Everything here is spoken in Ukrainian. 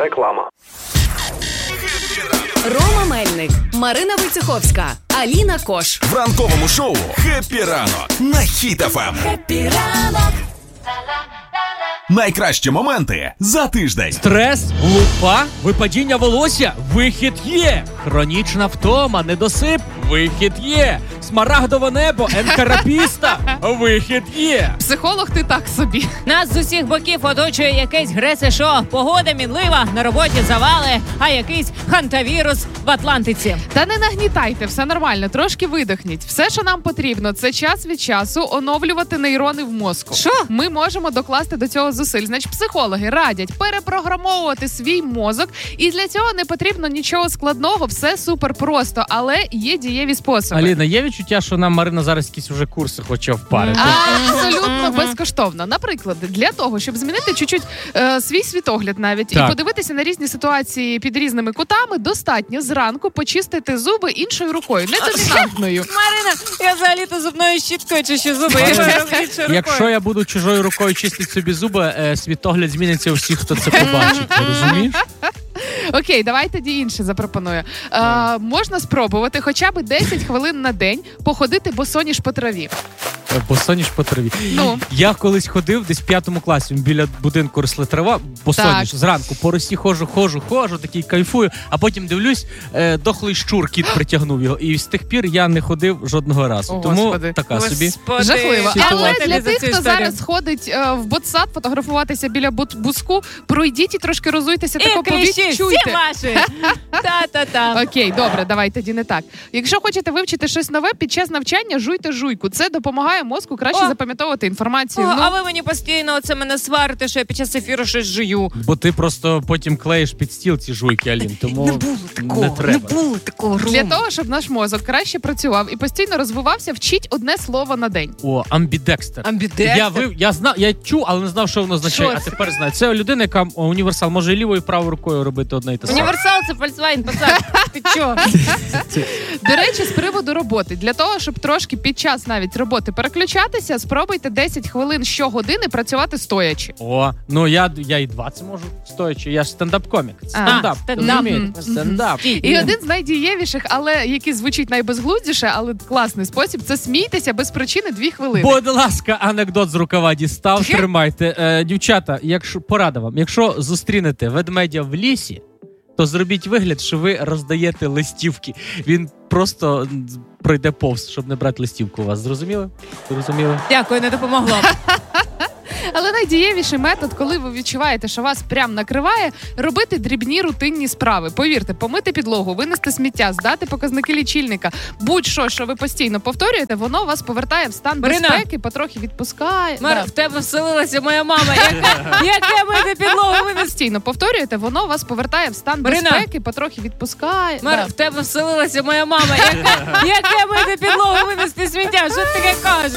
Реклама. Рома Мельник, Марина Войцеховська, Аліна Кош. В ранковому шоу «Хеппі ранок» на Хіт ФМ. Хеппі ранок. Найкращі моменти за тиждень. Стрес, лупа, випадіння волосся – вихід є. Хронічна втома, недосип – вихід є. Смарагдове небо, ентерапіста – вихід є. Психолог ти так собі. Нас з усіх боків оточує якесь гресе-шо. Погода мінлива, на роботі завали, а якийсь хантавірус в Атлантиці. Та не нагнітайте, все нормально, трошки видихніть. Все, що нам потрібно, це час від часу оновлювати нейрони в мозку. Що? Ми можемо докласти до цього зусиль. Значить, психологи радять перепрограмовувати свій мозок, і для цього не потрібно нічого складного, все супер просто, але є дієві способи. Аліна, є відчуття, що нам Марина зараз якісь уже курси хоче впарити? Абсолютно безкоштовно. Наприклад, для того, щоб змінити чуть-чуть свій світогляд навіть Так. і подивитися на різні ситуації під різними кутами, достатньо зранку почистити зуби іншою рукою, не домінантною. Марина, я взагалі-то зубною щіткою чищу зуби. Я роблю іншою Якщо рукою. я буду чужою рукою чистити собі зуби, світогляд зміниться у всіх, хто це побачить. Ти розумієш? Окей, давай тоді інше запропоную. Можна спробувати хоча б 10 хвилин на день походити босоніж по траві. Босоніж по траві. Ну. Я колись ходив десь в 5 класі, біля будинку росли трава, босоніж, Так. зранку по росі ходжу, такий кайфую, а потім дивлюсь, дохлий щур, кіт притягнув його. І з тих пір я не ходив жодного разу. О, Тому Господи. така собі. Господи. Жахливо. Але Ситуація для за тих, цю хто історію. зараз ходить в ботсад фотографуватися біля буску, пройдіть і трошки розуйтеся, І тако кліщі всі повідчуйте. ваші. Та-та-та. Окей, добре, давай тоді не так. Якщо хочете вивчити щось нове, під час навчання жуйте жуйку. Це допомагає мозку краще О. запам'ятовувати інформацію. А ви мені постійно оце мене сварите, що я під час ефіру щось жую. Бо ти просто потім клеїш під стіл ці жуйки, Алін, тому не треба. було такого, Для того, щоб наш мозок краще працював і постійно розвивався, вчіть одне слово на день. О, амбідекстер. Амбідекстер? Я чув, але не знав, що воно означає, Що а це? тепер знаю. Це людина, яка універсал, може і лівою, і правою рукою робити одне і те саме. Універсал це Volkswagen Passat. Ти чо? До речі, з приводу роботи. Для того, щоб трошки під час навіть роботи переключатися, спробуйте 10 хвилин щогодини працювати стоячи. О, ну я і 20 можу стоячи. Я ж стендап-комік. Стендап. стендап. Розумієте? Стендап. І один з найдієвіших, але який звучить найбезглуздіше, але класний спосіб, це смійтеся без причини 2 хвилини. Будь ласка, анекдот з рукава дістав, тримайте. Дівчата, порада вам, якщо зустрінете ведмедя в лісі, то зробіть вигляд, що ви роздаєте листівки. Він просто пройде повз, щоб не брати листівку у вас. Зрозуміли? Зрозуміли? Дякую, не допомогло. Але найдієвіший метод, коли ви відчуваєте, що вас прям накриває, робити дрібні рутинні справи. Повірте, помити підлогу, винести сміття, здати показники лічильника. Будь-що, що ви постійно повторюєте, воно вас повертає в стан Марина. безпеки, потрохи відпускає. Мар, Да. в тебе вселилася моя мама. Яке мити підлогу винести? Постійно повторюєте, воно вас повертає в стан Марина. безпеки, потрохи відпускає. Мар, Да. в тебе вселилася моя мама. Яке мити підлогу винести сміття? Що ти таке кажеш?